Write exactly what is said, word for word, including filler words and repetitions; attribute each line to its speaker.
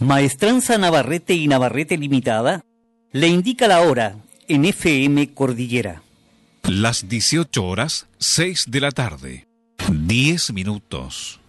Speaker 1: Maestranza Navarrete y Navarrete Limitada le indica la hora en F M Cordillera.
Speaker 2: Las dieciocho horas, seis de la tarde. diez minutos.